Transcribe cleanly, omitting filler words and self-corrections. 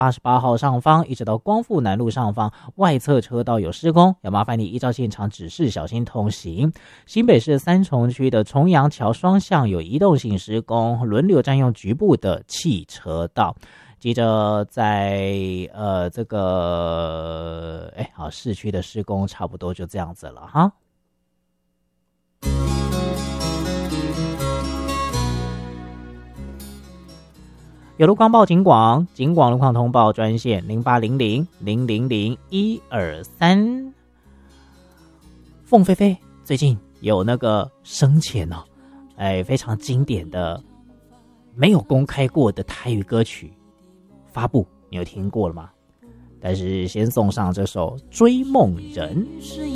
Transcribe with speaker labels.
Speaker 1: 88号上方一直到光复南路上方外侧车道有施工，要麻烦你依照现场指示小心通行。新北市三重区的重阳桥双向有移动性施工，轮流占用局部的汽车道。接着在市区的施工差不多就这样子了哈。有路况报警广路况通报专线0800000123。凤飞飞最近有那个生前哦，非常经典的没有公开过的台语歌曲发布，你有听过了吗？但是先送上这首《追梦人》。